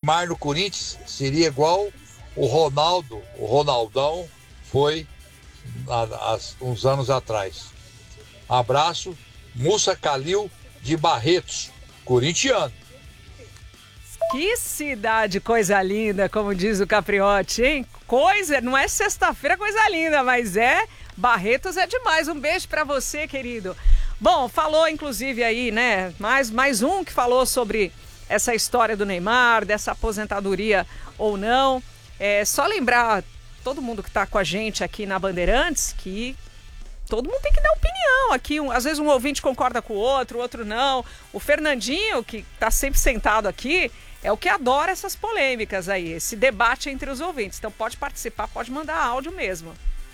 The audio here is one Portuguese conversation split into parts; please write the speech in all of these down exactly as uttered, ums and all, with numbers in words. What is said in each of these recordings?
Neymar no Corinthians seria igual o Ronaldo, o Ronaldão foi há, há uns anos atrás. Abraço, Mussa Calil de Barretos, corintiano. Que cidade, coisa linda, como diz o Capriotti, hein? Coisa, não é sexta-feira, coisa linda, mas é, Barretos é demais. Um beijo pra você, querido. Bom, falou inclusive aí, né, mais, mais um que falou sobre essa história do Neymar, dessa aposentadoria ou não. É só lembrar todo mundo que tá com a gente aqui na Bandeirantes que todo mundo tem que dar opinião aqui. Um, às vezes um ouvinte concorda com o outro, o outro não. O Fernandinho, que tá sempre sentado aqui, é o que adora essas polêmicas aí, esse debate entre os ouvintes. Então pode participar, pode mandar áudio mesmo.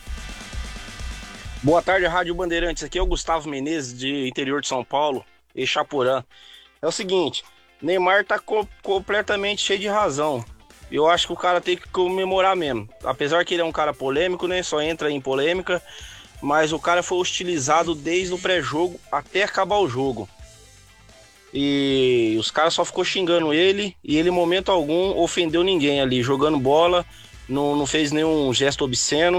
Boa tarde, Rádio Bandeirantes. Aqui é o Gustavo Menezes, de interior de São Paulo, Ixapurã. É o seguinte, Neymar tá co- completamente cheio de razão. Eu acho que o cara tem que comemorar mesmo. Apesar que ele é um cara polêmico, né? Só entra em polêmica. Mas o cara foi hostilizado desde o pré-jogo até acabar o jogo. E os caras só ficou xingando ele. E ele, em momento algum, ofendeu ninguém ali. Jogando bola, não, não fez nenhum gesto obsceno.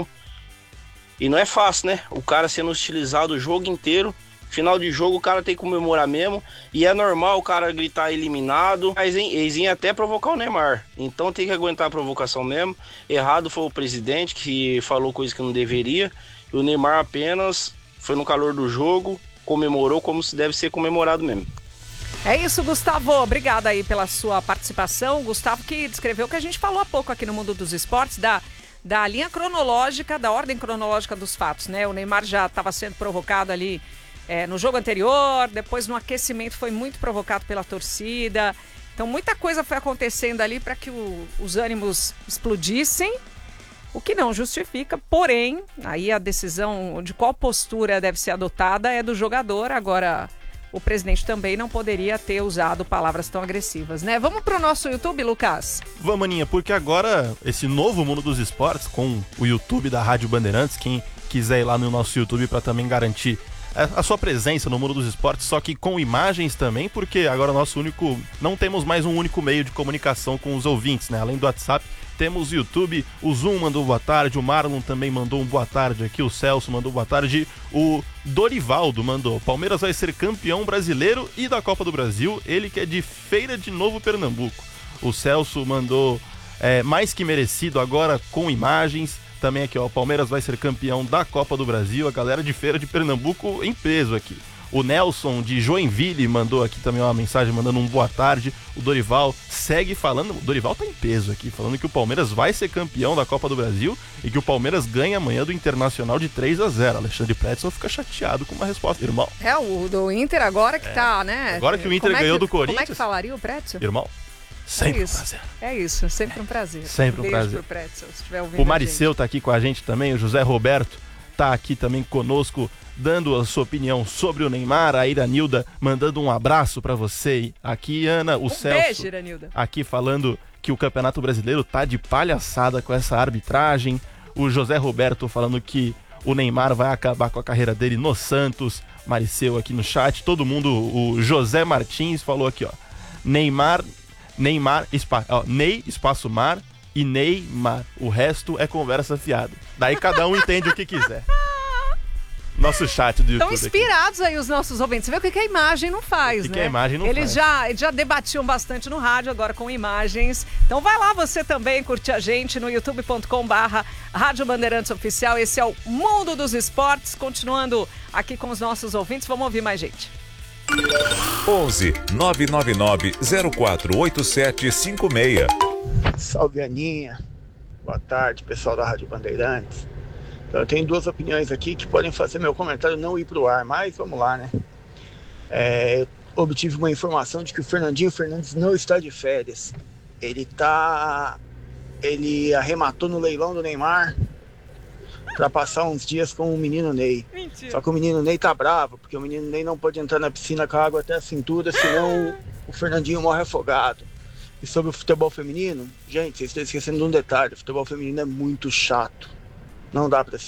E não é fácil, né? O cara sendo hostilizado o jogo inteiro. Final de jogo o cara tem que comemorar mesmo. E é normal o cara gritar eliminado. Mas eles iam até provocar o Neymar. Então tem que aguentar a provocação mesmo. Errado foi o presidente que falou coisa que não deveria. E o Neymar apenas foi no calor do jogo, comemorou como se deve ser comemorado mesmo. É isso, Gustavo. Obrigada aí pela sua participação. Gustavo que descreveu o que a gente falou há pouco aqui no Mundo dos Esportes, da, da linha cronológica, da ordem cronológica dos fatos, né? O Neymar já estava sendo provocado ali é, no jogo anterior, depois no aquecimento foi muito provocado pela torcida. Então muita coisa foi acontecendo ali para que o, os ânimos explodissem. O que não justifica, porém, aí a decisão de qual postura deve ser adotada é do jogador. Agora, o presidente também não poderia ter usado palavras tão agressivas, né? Vamos pro nosso YouTube, Lucas? Vamos, Aninha, porque agora esse novo Mundo dos Esportes, com o YouTube da Rádio Bandeirantes, quem quiser ir lá no nosso YouTube para também garantir a sua presença no Mundo dos Esportes, só que com imagens também, porque agora nosso único, não temos mais um único meio de comunicação com os ouvintes, né? Além do WhatsApp, temos o YouTube, o Zoom mandou boa tarde, o Marlon também mandou um boa tarde aqui, o Celso mandou boa tarde, o Dorivaldo mandou: Palmeiras vai ser campeão brasileiro e da Copa do Brasil, ele que é de Feira de Novo Pernambuco. O Celso mandou é, mais que merecido agora com imagens. Também aqui, ó, o Palmeiras vai ser campeão da Copa do Brasil, a galera de Feira de Pernambuco em peso aqui. O Nelson de Joinville mandou aqui também uma mensagem, mandando um boa tarde. O Dorival segue falando, o Dorival tá em peso aqui, falando que o Palmeiras vai ser campeão da Copa do Brasil e que o Palmeiras ganha amanhã do Internacional de três a zero. Alexandre Pretzel fica chateado com uma resposta. Irmão. É, o do Inter agora que é. tá, né? Agora que o Inter como ganhou é que, do Corinthians. Como é que falaria o Pretzel? Irmão. Sempre é isso, um prazer. É isso, sempre um prazer. Sempre um Beijo prazer. Pro Pretzel, se tiver ouvindo o Mariceu tá aqui com a gente também, o José Roberto tá aqui também conosco, dando a sua opinião sobre o Neymar. A Iranilda mandando um abraço pra você aqui, Ana, o um Celso. Beijo, Iranilda. Aqui falando que o Campeonato Brasileiro tá de palhaçada com essa arbitragem. O José Roberto falando que o Neymar vai acabar com a carreira dele no Santos. Mariceu aqui no chat, todo mundo. O José Martins falou aqui, ó: Neymar, Neymar, espa, ó, Ney, espaço mar e Neymar. O resto é conversa fiada. Daí cada um entende o que quiser. Nosso chat do YouTube. Estão inspirados aqui aí os nossos ouvintes. Você vê o que, que a imagem não faz, o que né? Que a imagem não Eles faz. já, já debatiam bastante no rádio, agora com imagens. Então vai lá você também, curtir a gente no youtube ponto com barra Rádio Bandeirantes Oficial. Esse é o Mundo dos Esportes. Continuando aqui com os nossos ouvintes, vamos ouvir mais gente. onze nove nove nove zero quatro oito sete cinco seis. Salve, Aninha. Boa tarde, pessoal da Rádio Bandeirantes. Então, eu tenho duas opiniões aqui que podem fazer meu comentário não ir para o ar, mas vamos lá, né? É, eu obtive uma informação de que o Fernandinho Fernandes não está de férias. Ele tá... Ele arrematou no leilão do Neymar para passar uns dias com o menino Ney. Mentira. Só que o menino Ney tá bravo, porque o menino Ney não pode entrar na piscina com a água até a cintura, senão o Fernandinho morre afogado. E sobre o futebol feminino, gente, vocês estão esquecendo de um detalhe: o futebol feminino é muito chato. Não dá pra